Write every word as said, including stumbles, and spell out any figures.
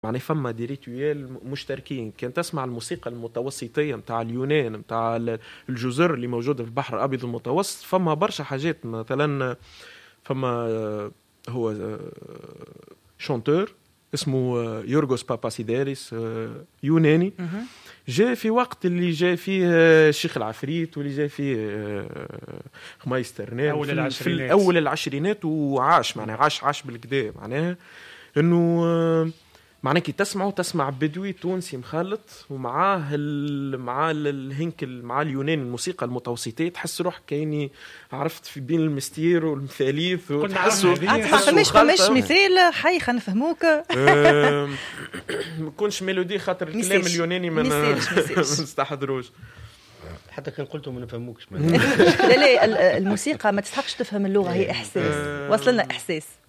يعني فما دي ريتويال مشتركين. كان تسمع الموسيقى المتوسطية متاع اليونان متاع الجزر اللي موجودة في البحر الأبيض المتوسط، فما برشا حاجات. مثلا فما هو شونتور اسمه يورغوس باباسيداريس يوناني، جاء في وقت اللي جاء فيه الشيخ العفريت واللي جاء فيه خميس ترنان أول في, العشرينات. في أول العشرينات وعاش معناها عاش عاش بالكدا. معناها إنه معناه كي تسمعه تسمع بدوي تونسي مخلط ومعاه ال... مع الهنك مع اليونان الموسيقى المتوسطية، تحس روح كأني عرفت في بين المستير والمثاليث وتحسوا فماش فماش مثال حي خلينا نفهموك. ما كونش ميلودي خاطر الكلام اليوناني ما نستحضروش حتى كان قلتوا ما نفهموكش. لا لا الموسيقى ما تستحقش تفهم اللغة، هي إحساس. وصلنا إحساس.